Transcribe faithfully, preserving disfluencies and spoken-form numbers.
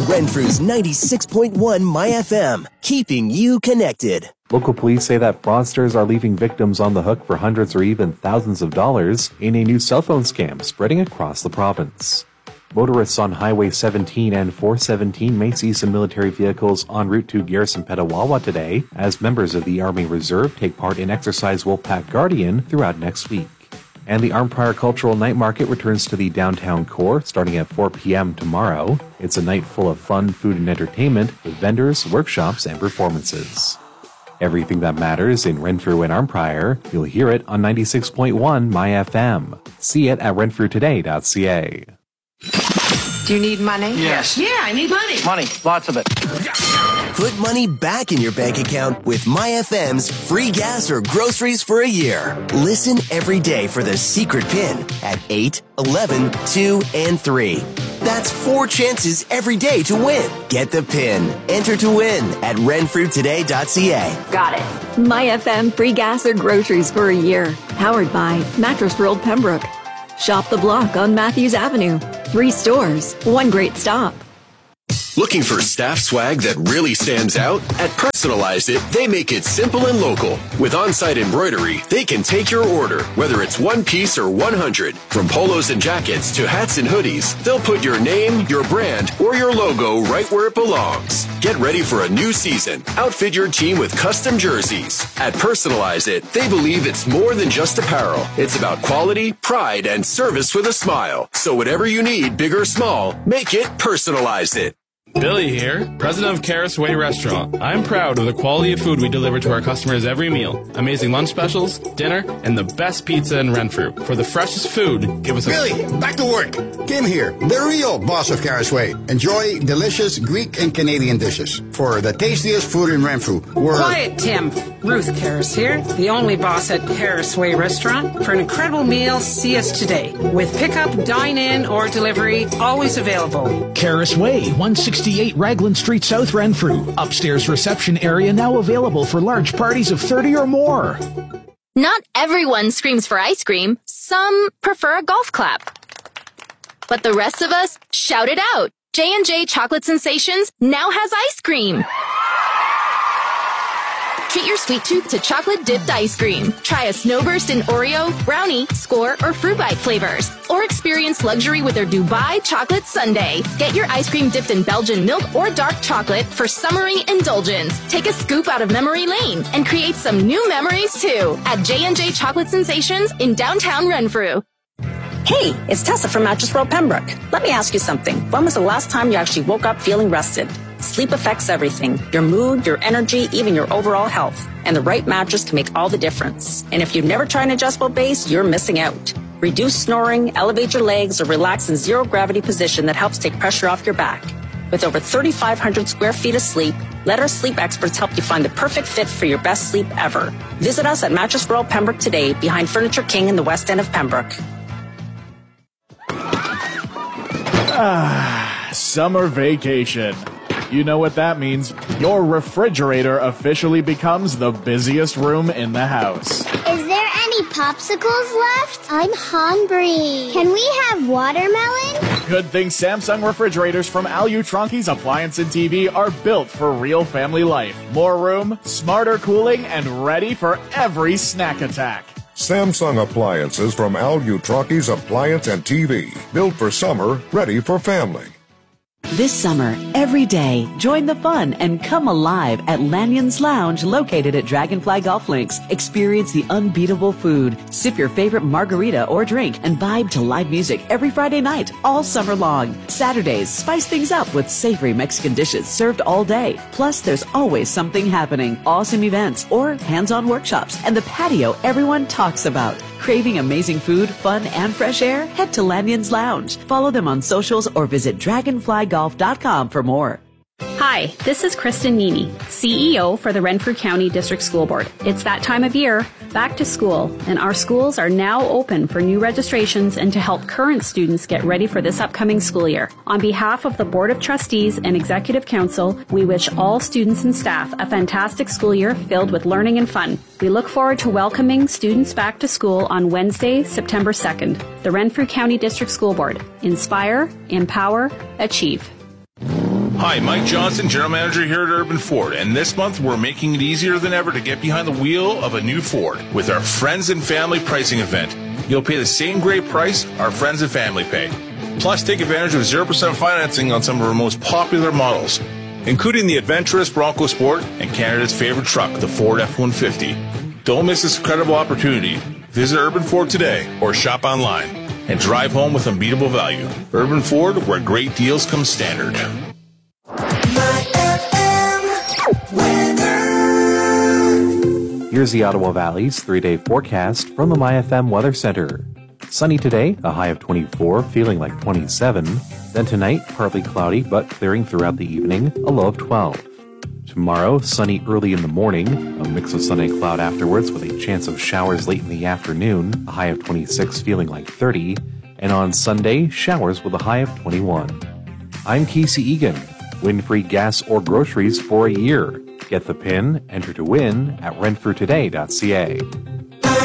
Renfrew's ninety-six point one My F M, keeping you connected. Local police say that fraudsters are leaving victims on the hook for hundreds or even thousands of dollars in a new cell phone scam spreading across the province. Motorists on Highway seventeen and four seventeen may see some military vehicles en route to Garrison Petawawa today as members of the Army Reserve take part in Exercise Wolfpack Guardian throughout next week. And the Arnprior Cultural Night Market returns to the downtown core starting at four p.m. tomorrow. It's a night full of fun, food, and entertainment with vendors, workshops, and performances. Everything that matters in Renfrew and Arnprior, you'll hear it on ninety-six point one My F M. See it at renfrew today dot c a. Do you need money? Yes. Yeah, I need money. Money, lots of it. Put money back in your bank account with My F M's free gas or groceries for a year. Listen every day for the secret pin at eight, eleven, two, and three. That's four chances every day to win. Get the pin. Enter to win at renfrew today dot c a. Got it. My F M free gas or groceries for a year. Powered by Mattress World Pembroke. Shop the block on Matthews Avenue. Three stores, one great stop. Looking for staff swag that really stands out? At Personalize It, they make it simple and local. With on-site embroidery, they can take your order, whether it's one piece or one hundred. From polos and jackets to hats and hoodies, they'll put your name, your brand, or your logo right where it belongs. Get ready for a new season. Outfit your team with custom jerseys. At Personalize It, they believe it's more than just apparel. It's about quality, pride, and service with a smile. So whatever you need, big or small, make it Personalize It. Billy here, president of Caris Way Restaurant. I'm proud of the quality of food we deliver to our customers every meal. Amazing lunch specials, dinner, and the best pizza in Renfrew. For the freshest food, give us a... Billy, back to work. Kim here, the real boss of Caris Way. Enjoy delicious Greek and Canadian dishes. For the tastiest food in Renfrew, we're... Quiet, Tim. Ruth Caris here, the only boss at Caris Way Restaurant. For an incredible meal, see us today. With pickup, dine-in, or delivery, always available. Caris Way, one sixty-eight Raglan Street, South Renfrew. Upstairs reception area now available for large parties of thirty or more. Not everyone screams for ice cream. Some prefer a golf clap. But the rest of us shout it out. J and J Chocolate Sensations now has ice cream. Treat your sweet tooth to chocolate-dipped ice cream. Try a Snowburst in Oreo, brownie, score, or fruit bite flavors. Or experience luxury with their Dubai Chocolate Sundae. Get your ice cream dipped in Belgian milk or dark chocolate for summery indulgence. Take a scoop out of memory lane and create some new memories, too, at J and J Chocolate Sensations in downtown Renfrew. Hey, it's Tessa from Mattress World Pembroke. Let me ask you something. When was the last time you actually woke up feeling rested? Sleep affects everything. Your mood, your energy, even your overall health. And the right mattress can make all the difference. And if you've never tried an adjustable base, you're missing out. Reduce snoring, elevate your legs, or relax in zero gravity position that helps take pressure off your back. With over thirty-five hundred square feet of sleep, let our sleep experts help you find the perfect fit for your best sleep ever. Visit us at Mattress World Pembroke today, behind Furniture King in the west end of Pembroke. Ah, summer vacation. You know what that means. Your refrigerator officially becomes the busiest room in the house. Is there any popsicles left? I'm hungry. Can we have watermelon? Good thing Samsung refrigerators from Alutronki's Appliance and T V are built for real family life. More room, smarter cooling, and ready for every snack attack. Samsung appliances from Alutronki's Appliance and T V. Built for summer, ready for family. This summer, every day, join the fun and come alive at Lanyon's Lounge located at Dragonfly Golf Links. Experience the unbeatable food, sip your favorite margarita or drink, and vibe to live music every Friday night, all summer long. Saturdays, spice things up with savory Mexican dishes served all day. Plus, there's always something happening, awesome events, or hands-on workshops, and the patio everyone talks about. Craving amazing food, fun, and fresh air? Head to Lanyon's Lounge. Follow them on socials or visit dragonfly golf dot com for more. Hi, this is Kristen Nini, C E O for the Renfrew County District School Board. It's that time of year, back to school, and our schools are now open for new registrations and to help current students get ready for this upcoming school year. On behalf of the Board of Trustees and Executive Council, we wish all students and staff a fantastic school year filled with learning and fun. We look forward to welcoming students back to school on Wednesday, September second. The Renfrew County District School Board. Inspire, empower, achieve. Hi, Mike Johnson, General Manager here at Urban Ford, and this month we're making it easier than ever to get behind the wheel of a new Ford with our Friends and Family pricing event. You'll pay the same great price our friends and family pay. Plus, take advantage of zero percent financing on some of our most popular models, including the adventurous Bronco Sport and Canada's favorite truck, the Ford F one fifty. Don't miss this incredible opportunity. Visit Urban Ford today or shop online and drive home with unbeatable value. Urban Ford, where great deals come standard. Here's the Ottawa Valley's three-day forecast from the MyFM Weather Center. Sunny today, a high of twenty-four, feeling like twenty-seven. Then tonight, partly cloudy, but clearing throughout the evening, a low of twelve. Tomorrow, sunny early in the morning, a mix of sun and cloud afterwards with a chance of showers late in the afternoon, a high of twenty-six, feeling like thirty. And on Sunday, showers with a high of twenty-one. I'm Casey Egan. Win free gas or groceries for a year. Get the pin, enter to win at renfrew today dot c a.